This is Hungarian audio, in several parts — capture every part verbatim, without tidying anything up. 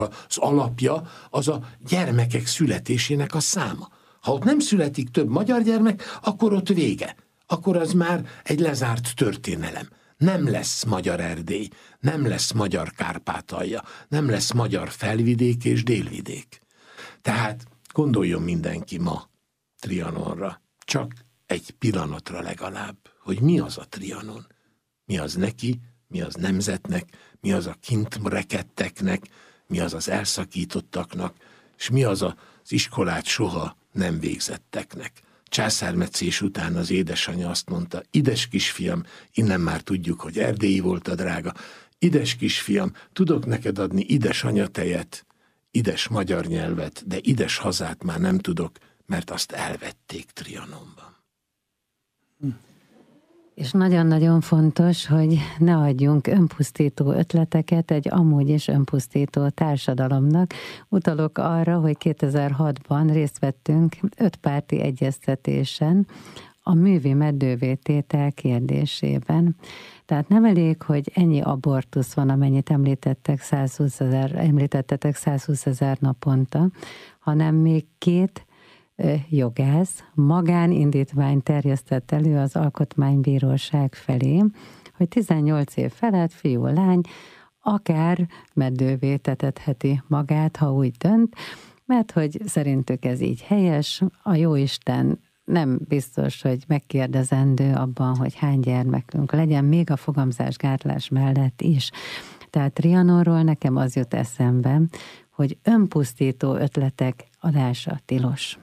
Az alapja az a gyermekek születésének a száma. Ha ott nem születik több magyar gyermek, akkor ott vége. Akkor az már egy lezárt történelem. Nem lesz magyar Erdély, nem lesz magyar Kárpátalja, nem lesz magyar Felvidék és Délvidék. Tehát gondoljon mindenki ma Trianonra, csak egy pillanatra legalább, hogy mi az a Trianon, mi az neki, mi az nemzetnek, mi az a kint rekedteknek, mi az az elszakítottaknak, és mi az az iskolát soha nem végzetteknek. Császármetszés után az édesanyja azt mondta, ides kisfiam, innen már tudjuk, hogy erdélyi volt a drága, ides kisfiam, tudok neked adni ides anyatejet, ides magyar nyelvet, de ides hazát már nem tudok, mert azt elvették Trianonban. Hm. És nagyon-nagyon fontos, hogy ne adjunk önpusztító ötleteket egy amúgy is önpusztító társadalomnak. Utalok arra, hogy kétezer-hatban részt vettünk ötpárti egyeztetésen a művi meddővé tétel kérdésében. Tehát nem elég, hogy ennyi abortusz van, amennyit említettek, százhúszezer, említettetek százhúszezer naponta, hanem még két jogász magánindítványt terjesztett elő az Alkotmánybíróság felé, hogy tizennyolc év felett fiú-lány akár meddővé tetetheti magát, ha úgy dönt, mert hogy szerintük ez így helyes, a jóisten nem biztos, hogy megkérdezendő abban, hogy hány gyermekünk legyen, még a fogamzásgátlás mellett is. Tehát Trianonról nekem az jut eszembe, hogy önpusztító ötletek adása tilos.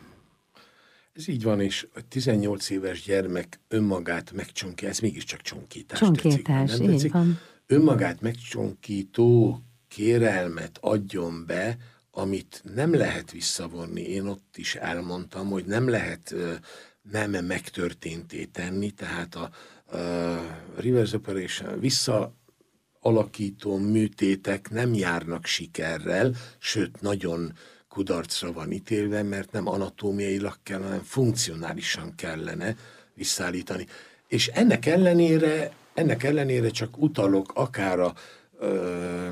Ez így van, és a tizennyolc éves gyermek önmagát megcsonkítja, ez mégiscsak csonkítás. Csonkítás, tetszik, nem így van. Önmagát megcsonkító kérelmet adjon be, amit nem lehet visszavonni. Én ott is elmondtam, hogy nem lehet uh, nem megtörténté tenni, tehát a uh, reverse operation, visszaalakító műtétek nem járnak sikerrel, sőt, nagyon kudarcra van ítélve, mert nem anatómiailag kell, hanem funkcionálisan kellene visszaállítani. És ennek ellenére, ennek ellenére csak utalok akár a ö,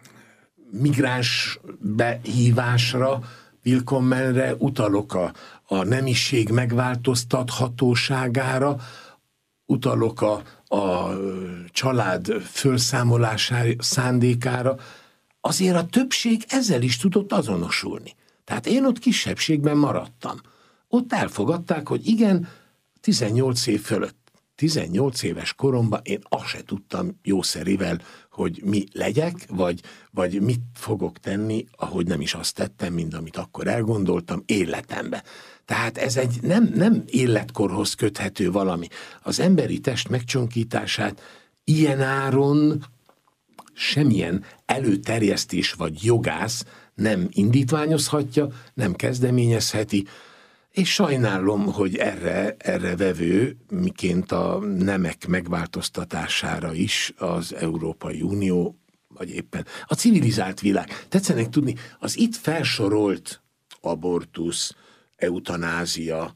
migráns behívásra, willkommenre, utalok a, a nemiség megváltoztathatóságára, utalok a, a család fölszámolására, szándékára. Azért a többség ezzel is tudott azonosulni. Tehát én ott kisebbségben maradtam. Ott elfogadták, hogy igen, tizennyolc év fölött, tizennyolc éves koromban én azt se tudtam jószerivel, hogy mi legyek, vagy, vagy mit fogok tenni, ahogy nem is azt tettem, mint amit akkor elgondoltam életembe. Tehát ez egy nem, nem életkorhoz köthető valami. Az emberi test megcsonkítását ilyen áron semmilyen előterjesztés vagy jogász nem indítványozhatja, nem kezdeményezheti, és sajnálom, hogy erre, erre vevő, miként a nemek megváltoztatására is az Európai Unió, vagy éppen a civilizált világ. Tetszenek tudni, az itt felsorolt abortusz, eutanázia,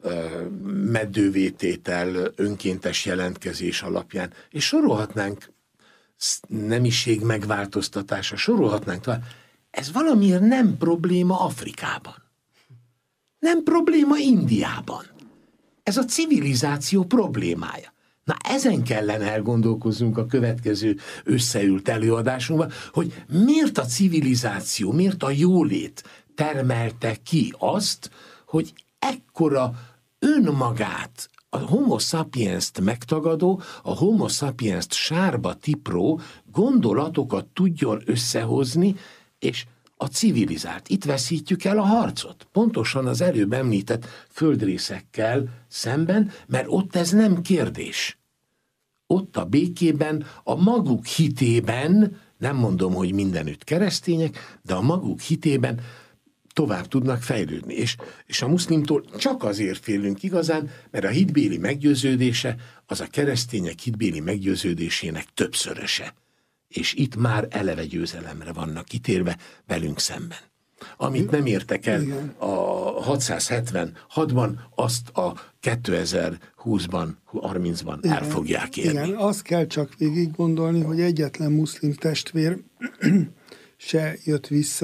meddővététel, önkéntes jelentkezés alapján, és sorolhatnánk nemiség megváltoztatása, sorolhatnánk tovább. Ez valamiért nem probléma Afrikában. Nem probléma Indiában. Ez a civilizáció problémája. Na ezen kellene elgondolkozzunk a következő összeült előadásunkban, hogy miért a civilizáció, miért a jólét termelte ki azt, hogy ekkora önmagát, a homo sapiens-t megtagadó, a homo sapiens-t sárba tipró gondolatokat tudjon összehozni, és a civilizált. Itt veszítjük el a harcot. Pontosan az előbb említett földrészekkel szemben, mert ott ez nem kérdés. Ott a békében, a maguk hitében, nem mondom, hogy mindenütt keresztények, de a maguk hitében tovább tudnak fejlődni. És, és a muszlimtól csak azért félünk igazán, mert a hitbéli meggyőződése az a keresztények hitbéli meggyőződésének többszöröse. És itt már eleve győzelemre vannak ítélve velünk szemben. Amit nem értek el a hatszázhetvenhatban, azt a kétezer-húszban, harmincban el fogják érni. Igen, azt kell csak végig gondolni, hogy egyetlen muszlim testvér se jött vissza.